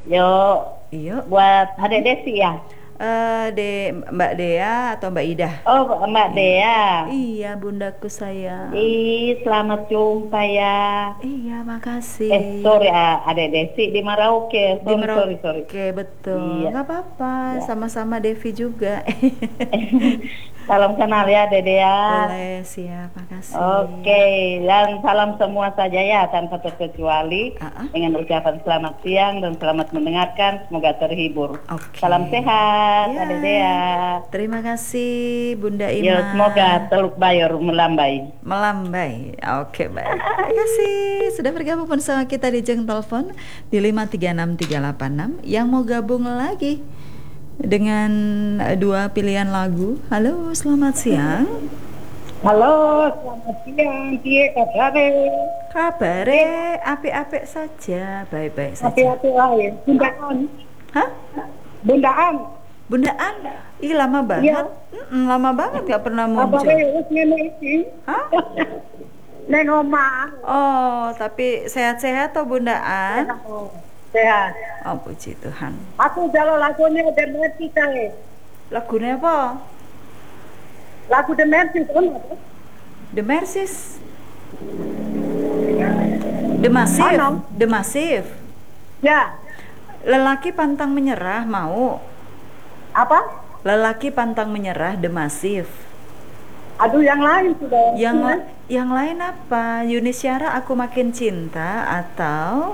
Yuk, Yuk. buat Adek Desi ya? Mbak Dea atau Mbak Ida? Oh, Mbak Dea. Iya, bundaku sayang. Selamat jumpa ya. Iya, makasih. Sorry, Adek Desi di Merauke. Di Sorry. Merauke, betul. Iya, Nggak apa-apa, ya. sama-sama Devi juga. Salam kenal ya, Dede ya. Boleh, siap, makasih. Oke, dan salam semua saja ya, tanpa terkecuali. Ah, ah. Dengan ucapan selamat siang dan selamat mendengarkan. Semoga terhibur. Oke. Salam sehat, Ya, Adek Dea. terima kasih Bunda Ya, Ima. semoga Teluk Bayur melambai. Melambai. Oke, baik. Terima kasih sudah bergabung bersama kita di Jeng Telepon di 536386. Yang mau gabung lagi dengan dua pilihan lagu. Halo, selamat siang. Halo, selamat siang. Cie, kabare. Kabare apik-apik saja, baik-baik saja. Hati-hati lain. Bundaan. Hah? Bundaan. Bundaan? Ih, lama banget. Iya. Lama banget gak pernah muncul. Kabare wis ngene iki. Hah? Neng omah. Oh, tapi sehat-sehat toh Bundaan? Sehat. Oh, puji Tuhan. Aku jalo lagunya Demersi kae. Lagunya apa? Lagu Demersi kan apa? The Mercies. The Massive. Ano? The Massive. Ya. Lelaki pantang menyerah mau. Apa? Lelaki pantang menyerah The Massive. Aduh, yang lain sudah. Yang lain apa? Yuni Syara Aku Makin Cinta atau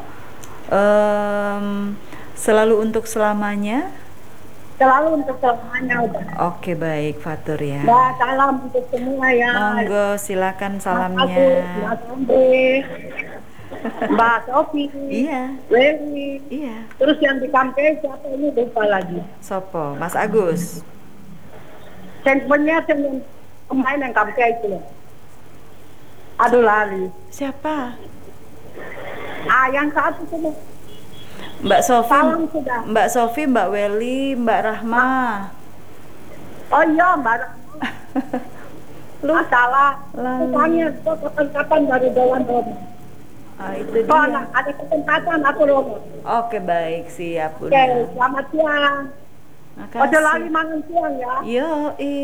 Selalu Untuk Selamanya? Selalu untuk selamanya udah. Oke, baik, Fatur ya. Mbak, salam untuk semua ya. Monggo, silakan salamnya. Mbak Sambe, Mbak Sofi, Iya. Wewi. Iya. Terus yang di kampung siapa ini lupa lagi. Sopo, Mas Agus. Handphonenya yang pemain yang kampung itu loh. Aduh lali. Siapa? Yang satu itu Mbak Sofi, salam sudah. Mbak Sofi, Mbak Weli, Mbak Rahma. Oh iya Mbak. Lu Salah. lalu. Tanya kapan baru dolan Roma. Itu Oh, dia. ada kesempatan aku Roma. Oke, baik, siap Oke, Bunda. selamat siang. Ojo lali Makasih. mangan siang ya. Yoi.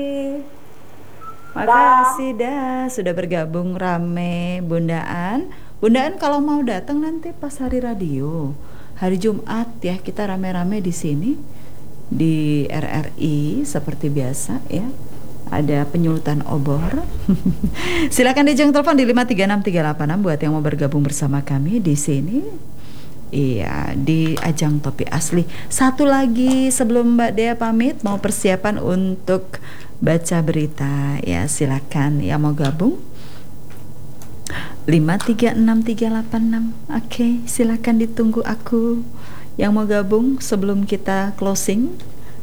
Makasih dah sudah bergabung rame Bundaan. Bundaan kalau mau datang nanti pas hari radio. Hari Jumat ya, kita rame-rame di sini di RRI seperti biasa ya. Ada penyulutan obor. Silakan dijeng telepon di 536386 buat yang mau bergabung bersama kami di sini. Iya, di Ajang Topi Asli. Satu lagi sebelum Mbak Dea pamit, mau persiapan untuk baca berita ya, silakan yang mau gabung 536386. Oke, silakan ditunggu aku yang mau gabung sebelum kita closing.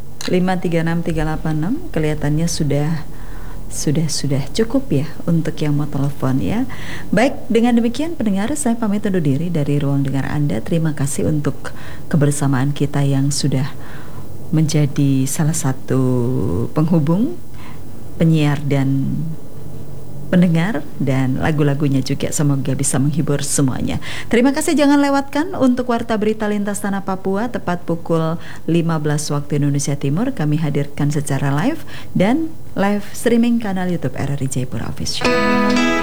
536386 kelihatannya sudah cukup ya untuk yang mau telepon ya. Baik, dengan demikian pendengar, saya pamit undur diri dari ruang dengar Anda. Terima kasih untuk kebersamaan kita yang sudah menjadi salah satu penghubung, penyiar dan pendengar, dan lagu-lagunya juga semoga bisa menghibur semuanya. Terima kasih, jangan lewatkan untuk Warta Berita Lintas Tanah Papua tepat pukul 15 waktu Indonesia Timur. Kami hadirkan secara live dan live streaming kanal YouTube RRI Jayapura Official.